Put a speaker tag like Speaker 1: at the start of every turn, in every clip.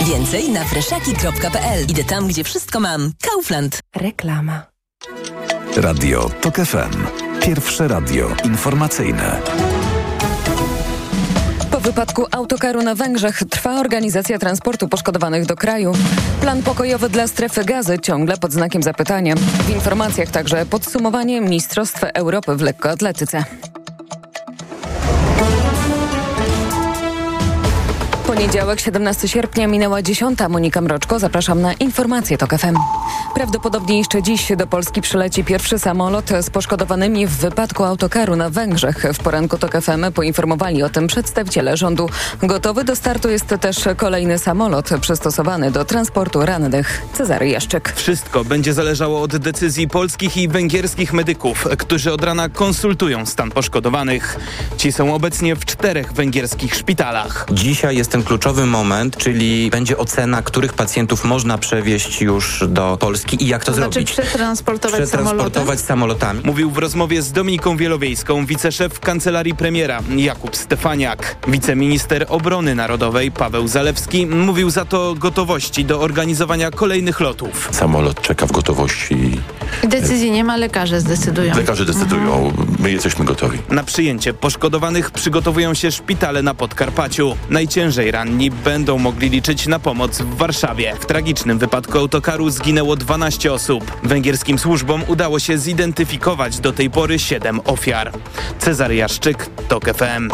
Speaker 1: Więcej na freszaki.pl. Idę tam, gdzie wszystko mam. Kaufland.
Speaker 2: Reklama.
Speaker 3: Radio TOK FM. Pierwsze radio informacyjne.
Speaker 2: Po wypadku autokaru na Węgrzech trwa organizacja transportu poszkodowanych do kraju. Plan pokojowy dla strefy Gazy ciągle pod znakiem zapytania. W informacjach także podsumowanie Mistrzostw Europy w lekkoatletyce. Poniedziałek, 17 sierpnia, minęła 10. Monika Mroczko. Zapraszam na informacje TOK FM. Prawdopodobnie jeszcze dziś do Polski przyleci pierwszy samolot z poszkodowanymi w wypadku autokaru na Węgrzech. W poranku TOK FM poinformowali o tym przedstawiciele rządu. Gotowy do startu jest też kolejny samolot przystosowany do transportu rannych. Cezary Jaszczyk.
Speaker 4: Wszystko będzie zależało od decyzji polskich i węgierskich medyków, którzy od rana konsultują stan poszkodowanych. Ci są obecnie w 4 węgierskich szpitalach.
Speaker 5: Dzisiaj jest ten kluczowy moment, czyli będzie ocena, których pacjentów można przewieźć już do Polski i jak to zrobić. Przetransportować samolotami.
Speaker 4: Mówił w rozmowie z Dominiką Wielowiejską wiceszef Kancelarii Premiera Jakub Stefaniak. Wiceminister Obrony Narodowej Paweł Zalewski mówił za to o gotowości do organizowania kolejnych lotów.
Speaker 6: Samolot czeka w gotowości.
Speaker 7: Decyzji nie ma, lekarze zdecydują.
Speaker 6: Lekarze decydują, my jesteśmy gotowi.
Speaker 4: Na przyjęcie poszkodowanych przygotowują się szpitale na Podkarpaciu. Najciężej ranni będą mogli liczyć na pomoc w Warszawie. W tragicznym wypadku autokaru zginęło 12 osób. Węgierskim służbom udało się zidentyfikować do tej pory 7 ofiar. Cezary Jaszczyk, TOK FM.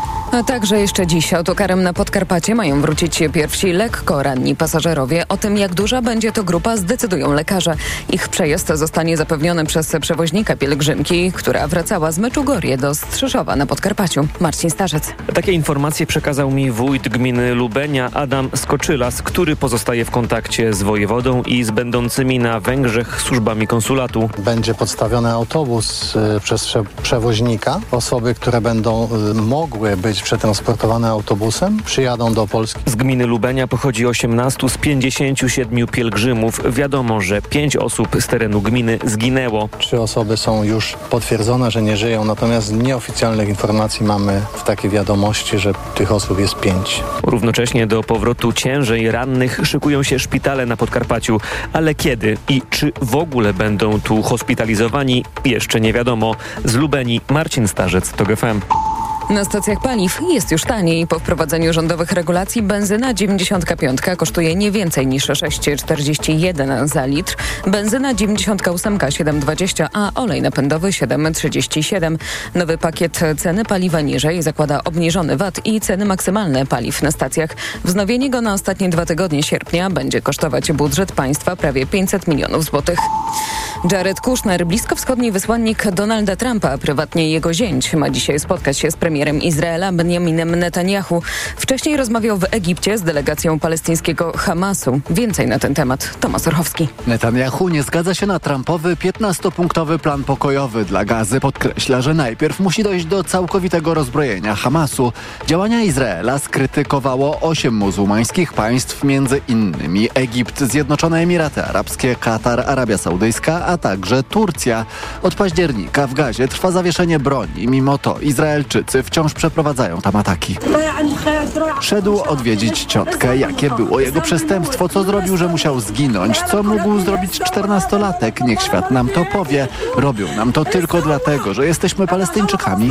Speaker 2: A także jeszcze dziś autokarem na Podkarpacie mają wrócić pierwsi lekko ranni pasażerowie. O tym, jak duża będzie to grupa, zdecydują lekarze. Ich przejazd zostanie zapewniony przez przewoźnika pielgrzymki, która wracała z Meczugorje do Strzyszowa na Podkarpaciu. Marcin Starzec.
Speaker 8: Takie informacje przekazał mi wójt gminy Lubenia Adam Skoczylas, który pozostaje w kontakcie z wojewodą i z będącymi na Węgrzech służbami konsulatu.
Speaker 9: Będzie podstawiony autobus przez przewoźnika. Osoby, które będą mogły być przetransportowane autobusem, przyjadą do Polski.
Speaker 8: Z gminy Lubenia pochodzi 18 z 57 pielgrzymów. Wiadomo, że 5 osób z terenu gminy zginęło.
Speaker 9: 3 osoby są już potwierdzone, że nie żyją, natomiast z nieoficjalnych informacji mamy w takiej wiadomości, że tych osób jest 5.
Speaker 8: Równocześnie do powrotu ciężej rannych szykują się szpitale na Podkarpaciu. Ale kiedy i czy w ogóle będą tu hospitalizowani, jeszcze nie wiadomo. Z Lubeni Marcin Starzec, TOK FM.
Speaker 2: Na stacjach paliw jest już taniej. Po wprowadzeniu rządowych regulacji benzyna 95 kosztuje nie więcej niż 6,41 za litr, benzyna 98 7,20, a olej napędowy 7,37. Nowy pakiet ceny paliwa niżej zakłada obniżony VAT i ceny maksymalne paliw na stacjach. Wznowienie go na ostatnie 2 tygodnie sierpnia będzie kosztować budżet państwa prawie 500 milionów złotych. Jared Kushner, bliskowschodni wysłannik Donalda Trumpa, prywatnie jego zięć, ma dzisiaj spotkać się z premierem Izraela Benjaminem Netanyahu. Wcześniej rozmawiał w Egipcie z delegacją palestyńskiego Hamasu. Więcej na ten temat Tomasz Orchowski.
Speaker 10: Netanyahu nie zgadza się na Trumpowy 15-punktowy plan pokojowy dla Gazy. Podkreśla, że najpierw musi dojść do całkowitego rozbrojenia Hamasu. Działania Izraela skrytykowało 8 muzułmańskich państw, między innymi Egipt, Zjednoczone Emiraty Arabskie, Katar, Arabia Saudyjska, a także Turcja. Od października w Gazie trwa zawieszenie broni. Mimo to Izraelczycy wciąż przeprowadzają tam ataki. Szedł odwiedzić ciotkę. Jakie było jego przestępstwo? Co zrobił, że musiał zginąć? Co mógł zrobić 14-latek? Niech świat nam to powie. Robią nam to tylko dlatego, że jesteśmy Palestyńczykami.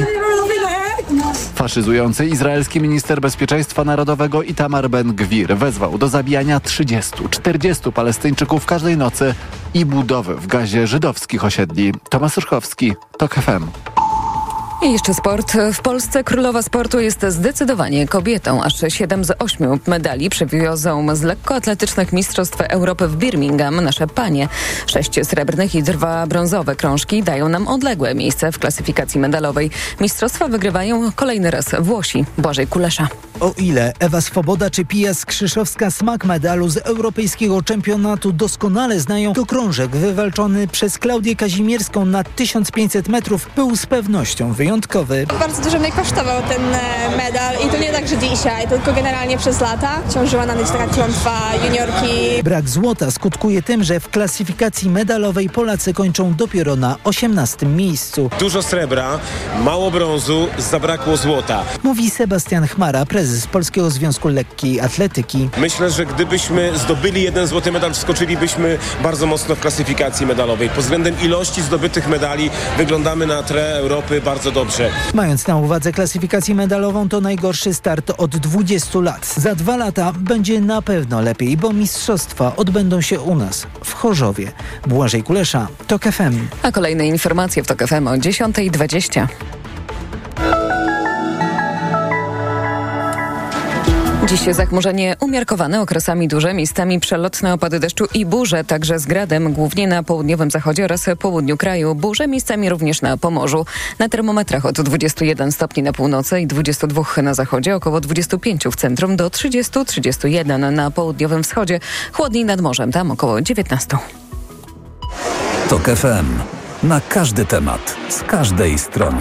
Speaker 10: Faszyzujący izraelski minister bezpieczeństwa narodowego Itamar Ben-Gwir wezwał do zabijania 30-40 Palestyńczyków każdej nocy i budowy w Gazie żydowskich osiedli. Tomasz Orchowski, TOK FM.
Speaker 2: I jeszcze sport. W Polsce królowa sportu jest zdecydowanie kobietą. Aż 7 z 8 medali przywiozą z lekkoatletycznych mistrzostw Europy w Birmingham nasze panie. 6 srebrnych i 2 brązowe krążki dają nam odległe miejsce w klasyfikacji medalowej. Mistrzostwa wygrywają kolejny raz Włosi. Błażej Kulesza.
Speaker 11: O ile Ewa Swoboda czy Pia Skrzyszowska smak medalu z europejskiego czempionatu doskonale znają, to krążek wywalczony przez Klaudię Kazimierską na 1500 metrów był z pewnością wyjątkowy. wyjątkowy.
Speaker 12: Bardzo dużo mnie kosztował ten medal i to nie tak, że dzisiaj, tylko generalnie przez lata ciążyła na mnie taka klątwa juniorki.
Speaker 11: Brak złota skutkuje tym, że w klasyfikacji medalowej Polacy kończą dopiero na 18. miejscu.
Speaker 13: Dużo srebra, mało brązu, zabrakło złota.
Speaker 11: Mówi Sebastian Chmara, prezes Polskiego Związku Lekkiej Atletyki.
Speaker 13: Myślę, że gdybyśmy zdobyli jeden złoty medal, wskoczylibyśmy bardzo mocno w klasyfikacji medalowej. Pod względem ilości zdobytych medali wyglądamy na tle Europy bardzo dobrze.
Speaker 11: Mając na uwadze klasyfikację medalową, to najgorszy start od 20 lat. Za 2 lata będzie na pewno lepiej, bo mistrzostwa odbędą się u nas, w Chorzowie. Błażej Kulesza, TOK FM.
Speaker 2: A kolejne informacje w TOK FM o 10:20. Dziś zachmurzenie umiarkowane, okresami duże, miejscami przelotne opady deszczu i burze, także z gradem, głównie na południowym zachodzie oraz południu kraju. Burze miejscami również na Pomorzu. Na termometrach od 21 stopni na północy i 22 na zachodzie, około 25 w centrum, do 30-31 na południowym wschodzie. Chłodniej nad morzem, tam około 19.
Speaker 3: TOK FM. Na każdy temat, z każdej strony.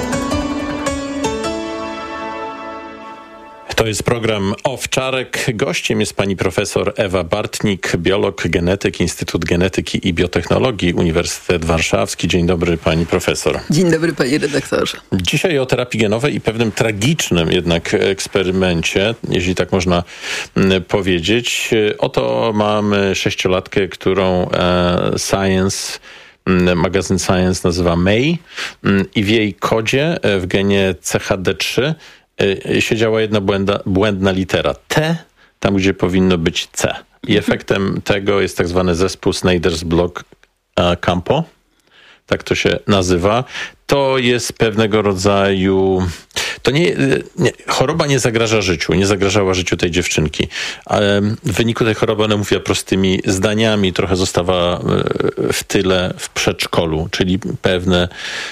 Speaker 6: To jest program Owczarek. Gościem jest pani profesor Ewa Bartnik, biolog, genetyk, Instytut Genetyki i Biotechnologii, Uniwersytet Warszawski. Dzień dobry, pani profesor.
Speaker 14: Dzień dobry, panie redaktorze.
Speaker 6: Dzisiaj o terapii genowej i pewnym tragicznym jednak eksperymencie, jeśli tak można powiedzieć. Oto mamy 6-latkę, którą magazyn Science nazywa May i w jej kodzie, w genie CHD3 siedziała jedna błędna litera T, tam gdzie powinno być C. I efektem tego jest tak zwany zespół Snyder's-Log-Campo. Tak to się nazywa. To jest pewnego rodzaju... choroba nie zagraża życiu, nie zagrażała życiu tej dziewczynki. Ale w wyniku tej choroby ona mówiła prostymi zdaniami, trochę zostawała w tyle w przedszkolu, czyli pewne...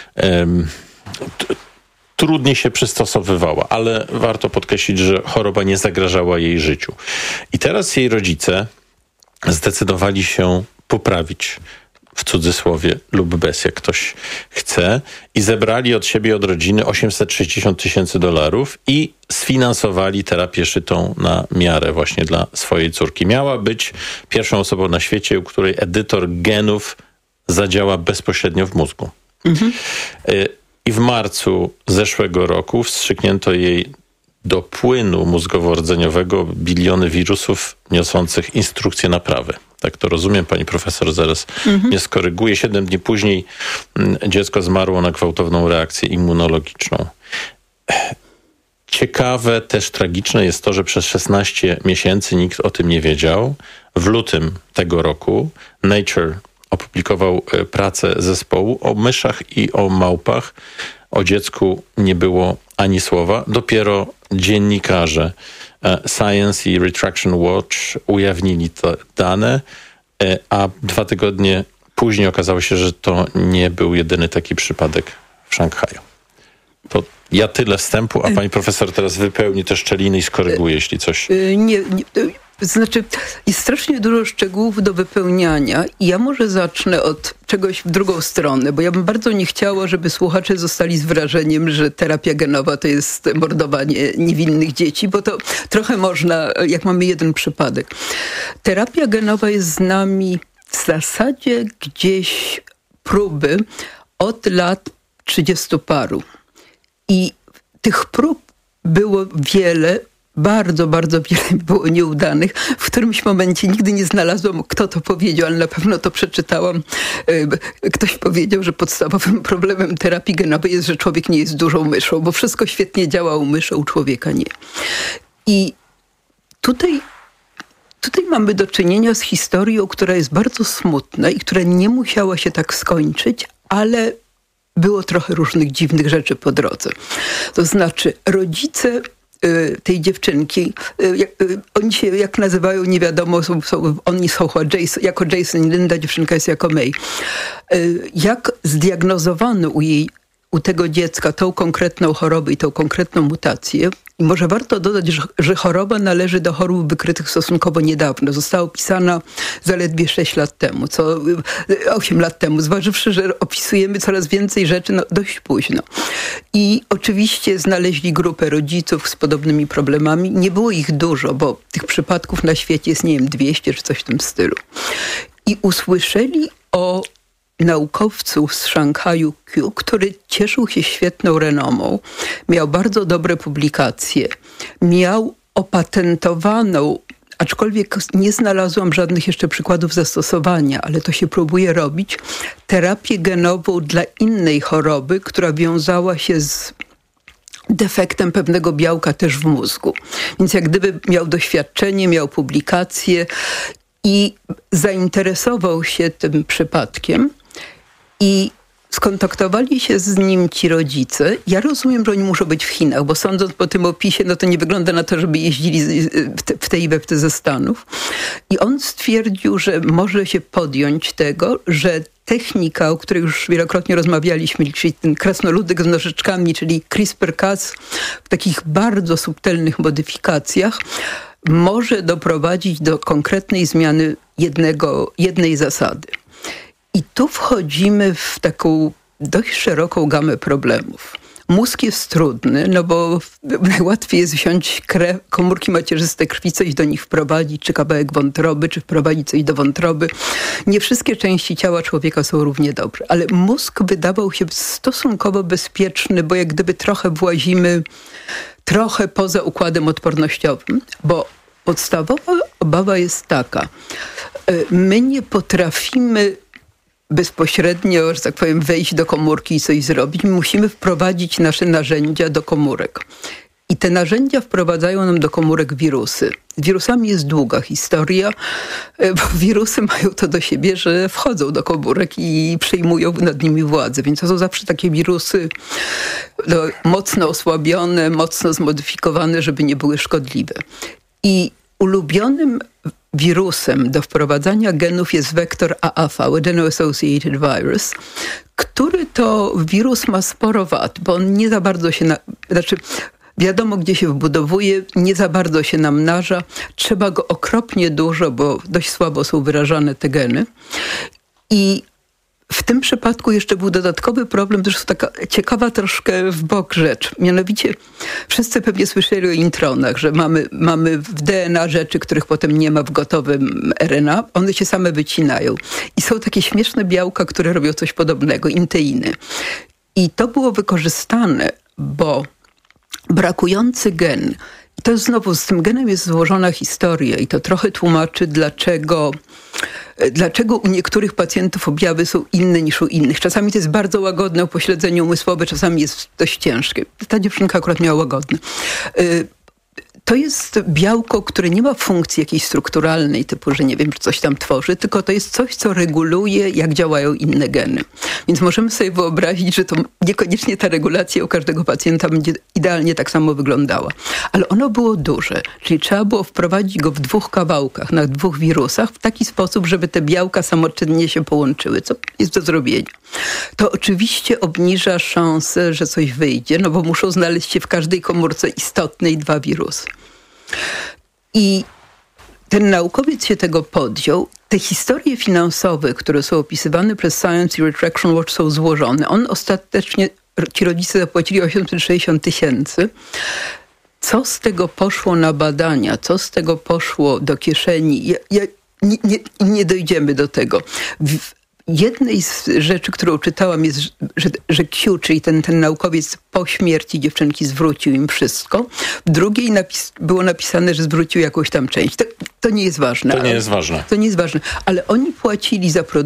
Speaker 6: trudniej się przystosowywała, ale warto podkreślić, że choroba nie zagrażała jej życiu. I teraz jej rodzice zdecydowali się poprawić, w cudzysłowie lub bez, jak ktoś chce, i zebrali od siebie, od rodziny $860,000 i sfinansowali terapię szytą na miarę właśnie dla swojej córki. Miała być pierwszą osobą na świecie, u której edytor genów zadziała bezpośrednio w mózgu. I w marcu zeszłego roku wstrzyknięto jej do płynu mózgowo-rdzeniowego biliony wirusów niosących instrukcje naprawy. Tak to rozumiem, pani profesor zaraz mnie skoryguje. 7 dni później dziecko zmarło na gwałtowną reakcję immunologiczną. Ciekawe, też tragiczne jest to, że przez 16 miesięcy nikt o tym nie wiedział. W lutym tego roku Nature opublikował pracę zespołu o myszach i o małpach. O dziecku nie było ani słowa. Dopiero dziennikarze Science i Retraction Watch ujawnili te dane, a 2 tygodnie później okazało się, że to nie był jedyny taki przypadek w Szanghaju. To ja tyle wstępu, a pani profesor teraz wypełni te szczeliny i skoryguje, jeśli coś...
Speaker 14: Znaczy, jest strasznie dużo szczegółów do wypełniania i ja może zacznę od czegoś w drugą stronę, bo ja bym bardzo nie chciała, żeby słuchacze zostali z wrażeniem, że terapia genowa to jest mordowanie niewinnych dzieci, bo to trochę można, jak mamy jeden przypadek. Terapia genowa jest z nami w zasadzie gdzieś próby od lat 30 paru. I tych prób było wiele, bardzo, bardzo wiele było nieudanych. W którymś momencie nigdy nie znalazłam, kto to powiedział, ale na pewno to przeczytałam. Ktoś powiedział, że podstawowym problemem terapii genowej jest, że człowiek nie jest dużą myszą, bo wszystko świetnie działa u myszy, u człowieka nie. I tutaj mamy do czynienia z historią, która jest bardzo smutna i która nie musiała się tak skończyć, ale było trochę różnych dziwnych rzeczy po drodze. To znaczy rodzice tej dziewczynki, oni się jak nazywają, nie wiadomo, oni są jako Jason i Linda, dziewczynka jest jako May. Jak zdiagnozowano u tego dziecka tą konkretną chorobę i tą konkretną mutację. I może warto dodać, że choroba należy do chorób wykrytych stosunkowo niedawno. Została opisana zaledwie 8 lat temu, zważywszy, że opisujemy coraz więcej rzeczy dość późno. I oczywiście znaleźli grupę rodziców z podobnymi problemami. Nie było ich dużo, bo tych przypadków na świecie jest, 200 czy coś w tym stylu. I usłyszeli o naukowcu z Szanghaju Q, który cieszył się świetną renomą, miał bardzo dobre publikacje, miał opatentowaną, aczkolwiek nie znalazłam żadnych jeszcze przykładów zastosowania, ale to się próbuje robić, terapię genową dla innej choroby, która wiązała się z defektem pewnego białka też w mózgu. Więc jak gdyby miał doświadczenie, miał publikacje i zainteresował się tym przypadkiem. I skontaktowali się z nim ci rodzice. Ja rozumiem, że oni muszą być w Chinach, bo sądząc po tym opisie, to nie wygląda na to, żeby jeździli w te i we w te ze Stanów. I on stwierdził, że może się podjąć tego, że technika, o której już wielokrotnie rozmawialiśmy, czyli ten krasnoludek z nożyczkami, czyli CRISPR-Cas w takich bardzo subtelnych modyfikacjach, może doprowadzić do konkretnej zmiany jednej zasady. I tu wchodzimy w taką dość szeroką gamę problemów. Mózg jest trudny, bo najłatwiej jest wziąć komórki macierzyste krwi, coś do nich wprowadzić, czy kawałek wątroby, czy wprowadzić coś do wątroby. Nie wszystkie części ciała człowieka są równie dobre, ale mózg wydawał się stosunkowo bezpieczny, bo jak gdyby trochę włazimy poza układem odpornościowym, bo podstawowa obawa jest taka. My nie potrafimy bezpośrednio, że tak powiem, wejść do komórki i coś zrobić. My musimy wprowadzić nasze narzędzia do komórek. I te narzędzia wprowadzają nam do komórek wirusy. Z wirusami jest długa historia, bo wirusy mają to do siebie, że wchodzą do komórek i przejmują nad nimi władzę. Więc to są zawsze takie wirusy mocno osłabione, mocno zmodyfikowane, żeby nie były szkodliwe. I ulubionym wirusem do wprowadzania genów jest wektor AAV, Adeno-Associated Virus, który to wirus ma sporo wad, bo on nie za bardzo się... Wiadomo, gdzie się wbudowuje, nie za bardzo się namnaża. Trzeba go okropnie dużo, bo dość słabo są wyrażane te geny. I w tym przypadku jeszcze był dodatkowy problem, to jest taka ciekawa troszkę w bok rzecz. Mianowicie wszyscy pewnie słyszeli o intronach, że mamy w DNA rzeczy, których potem nie ma w gotowym RNA. One się same wycinają. I są takie śmieszne białka, które robią coś podobnego, inteiny. I to było wykorzystane, bo brakujący gen, i to znowu z tym genem jest złożona historia i to trochę tłumaczy, dlaczego u niektórych pacjentów objawy są inne niż u innych. Czasami to jest bardzo łagodne upośledzenie umysłowe, czasami jest dość ciężkie. Ta dziewczynka akurat miała łagodne. To jest białko, które nie ma funkcji jakiejś strukturalnej, typu, że nie wiem, czy coś tam tworzy, tylko to jest coś, co reguluje, jak działają inne geny. Więc możemy sobie wyobrazić, że to niekoniecznie ta regulacja u każdego pacjenta będzie idealnie tak samo wyglądała. Ale ono było duże, czyli trzeba było wprowadzić go w 2 kawałkach, na 2 wirusach, w taki sposób, żeby te białka samoczynnie się połączyły, co jest do zrobienia. To oczywiście obniża szansę, że coś wyjdzie, bo muszą znaleźć się w każdej komórce istotnej 2 wirusy. I ten naukowiec się tego podjął. Te historie finansowe, które są opisywane przez Science i Retraction Watch, są złożone. Ostatecznie ci rodzice zapłacili 860 000. Co z tego poszło na badania? Co z tego poszło do kieszeni? Nie dojdziemy do tego. Jednej z rzeczy, którą czytałam, jest, że Q, czyli ten naukowiec po śmierci dziewczynki zwrócił im wszystko. W drugiej było napisane, że zwrócił jakąś tam część. To nie jest ważne.
Speaker 6: To nie jest ważne.
Speaker 14: To nie jest ważne. Ale oni płacili za